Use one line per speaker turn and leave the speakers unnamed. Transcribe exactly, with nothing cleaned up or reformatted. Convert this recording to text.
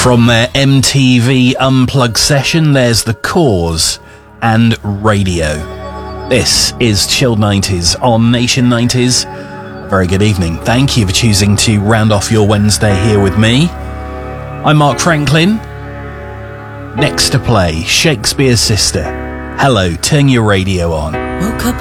From their M T V Unplugged session, there's The Cause and Radio. This is Chilled nineties on Nation nineties. Very good evening. Thank you for choosing to round off your Wednesday here with me. I'm Mark Franklin. Next to play, Shakespeare's Sister. Hello, turn your radio on.
Woke up